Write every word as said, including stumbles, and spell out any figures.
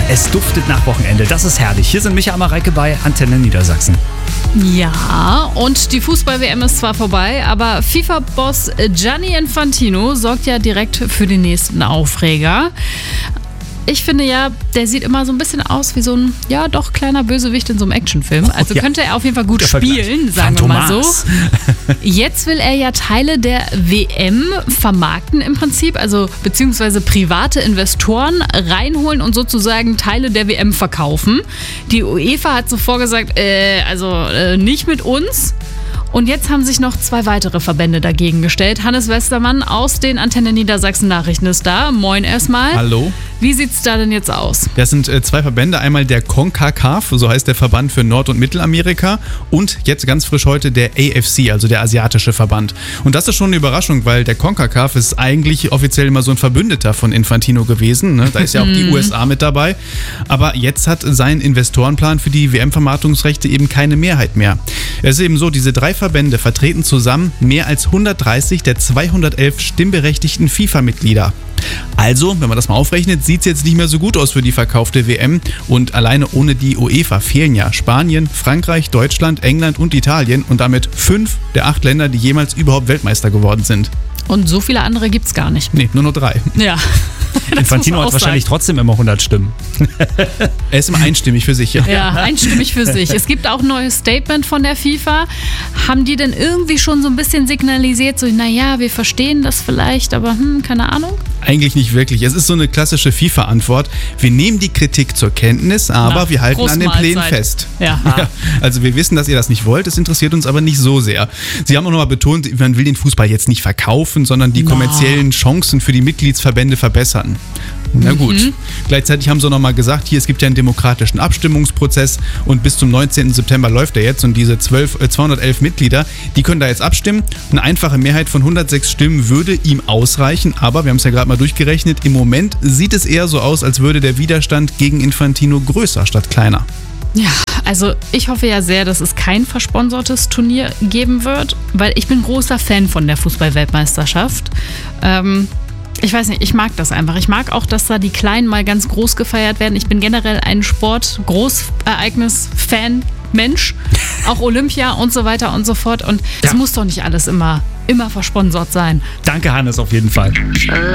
Es duftet nach Wochenende. Das ist herrlich. Hier sind Micha Mareike bei Antenne Niedersachsen. Ja, und die Fußball-W M ist zwar vorbei, aber FIFA-Boss Gianni Infantino sorgt ja direkt für den nächsten Aufreger. Ich finde ja, der sieht immer so ein bisschen aus wie so ein, ja doch, kleiner Bösewicht in so einem Actionfilm. Also oh, ja. könnte er auf jeden Fall gut Der spielen, Vergleich. sagen wir mal so. Phantomas. Jetzt will er ja Teile der W M vermarkten im Prinzip, also beziehungsweise private Investoren reinholen und sozusagen Teile der W M verkaufen. Die UEFA hat zuvor gesagt, äh, also äh, nicht mit uns. Und jetzt haben sich noch zwei weitere Verbände dagegen gestellt. Hannes Westermann aus den Antenne Niedersachsen Nachrichten ist da. Moin erstmal. Hallo. Wie sieht's da denn jetzt aus? Das sind äh, zwei Verbände. Einmal der CONCACAF, so heißt der Verband für Nord- und Mittelamerika. Und jetzt ganz frisch heute der A F C, also der asiatische Verband. Und das ist schon eine Überraschung, weil der CONCACAF ist eigentlich offiziell immer so ein Verbündeter von Infantino gewesen. Ne? Da ist ja auch die U S A mit dabei. Aber jetzt hat sein Investorenplan für die W M-Vermarktungsrechte eben keine Mehrheit mehr. Es ist eben so, diese drei Verbände vertreten zusammen mehr als hundertdreißig der zweihundertelf stimmberechtigten FIFA-Mitglieder. Also, wenn man das mal aufrechnet, sieht es jetzt nicht mehr so gut aus für die verkaufte W M. Und alleine ohne die UEFA fehlen ja Spanien, Frankreich, Deutschland, England und Italien und damit fünf der acht Länder, die jemals überhaupt Weltmeister geworden sind. Und so viele andere gibt's gar nicht. Nee, nur noch drei. Ja. Das Infantino muss man hat auch wahrscheinlich sagen. trotzdem immer hundert Stimmen. Er ist immer einstimmig für sich. Ja. Ja, einstimmig für sich. Es gibt auch ein neues Statement von der FIFA. Haben die denn irgendwie schon so ein bisschen signalisiert, so, naja, wir verstehen das vielleicht, aber hm, keine Ahnung? Eigentlich nicht wirklich. Es ist so eine klassische FIFA-Antwort. Wir nehmen die Kritik zur Kenntnis, aber Na, wir halten Prost an den Plänen Mahlzeit. fest. Ja. Ja, also wir wissen, dass ihr das nicht wollt, es interessiert uns aber nicht so sehr. Sie haben auch nochmal betont, man will den Fußball jetzt nicht verkaufen, sondern die Na. kommerziellen Chancen für die Mitgliedsverbände verbessern. Na gut. Mhm. Gleichzeitig haben sie nochmal gesagt, hier, es gibt ja einen demokratischen Abstimmungsprozess und bis zum neunzehnten September läuft er jetzt und diese zwölf, äh, zweihundertelf Mitglieder, die können da jetzt abstimmen. Eine einfache Mehrheit von hundertsechs Stimmen würde ihm ausreichen, aber wir haben es ja gerade mal durchgerechnet, im Moment sieht es eher so aus, als würde der Widerstand gegen Infantino größer statt kleiner. Ja, also ich hoffe ja sehr, dass es kein versponsortes Turnier geben wird, weil ich bin großer Fan von der Fußball-Weltmeisterschaft. Ähm, ich weiß nicht, ich mag das einfach. Ich mag auch, dass da die Kleinen mal ganz groß gefeiert werden. Ich bin generell ein Sport-Großereignis-Fan, Mensch, auch Olympia und so weiter und so fort. Und es Ja. muss doch nicht alles immer, immer versponsort sein. Danke, Hannes, auf jeden Fall.